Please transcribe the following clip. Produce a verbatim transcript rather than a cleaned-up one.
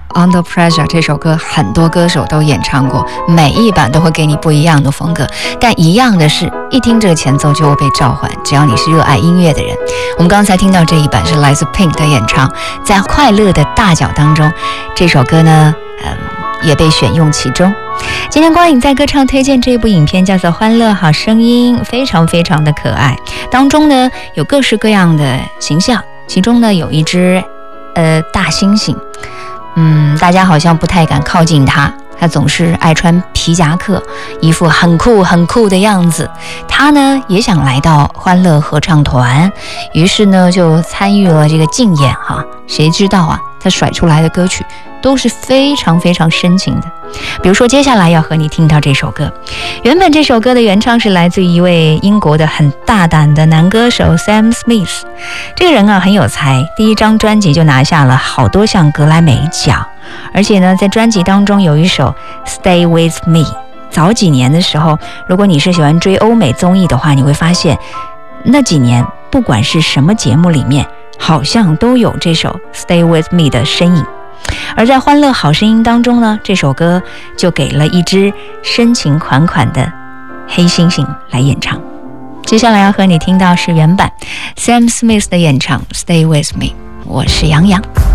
Under Pressure 这首歌很多歌手都演唱过，每一版都会给你不一样的风格，但一样的是一听这个前奏就会被召唤，只要你是热爱音乐的人。我们刚才听到这一版是来自 Pink 的演唱，在快乐的大脚当中，这首歌呢嗯，也被选用其中。今天光影在歌唱推荐这部影片叫做《欢乐好声音》，非常非常的可爱，当中呢有各式各样的形象，其中呢有一只呃大猩猩，嗯，大家好像不太敢靠近它，它总是爱穿皮夹克，一副很酷很酷的样子。他呢也想来到欢乐合唱团，于是呢就参与了这个竞演哈。谁知道啊，他甩出来的歌曲都是非常非常深情的。比如说接下来要和你听到这首歌，原本这首歌的原唱是来自于一位英国的很大胆的男歌手 Sam Smith。 这个人啊很有才，第一张专辑就拿下了好多项格莱美奖，而且呢在专辑当中有一首 Stay With Me。 早几年的时候，如果你是喜欢追欧美综艺的话，你会发现那几年不管是什么节目里面好像都有这首 Stay With Me 的身影。而在欢乐好声音当中呢，这首歌就给了一只深情款款的黑猩猩来演唱。接下来要和你听到是原版 Sam Smith 的演唱 Stay With Me。 我是杨洋。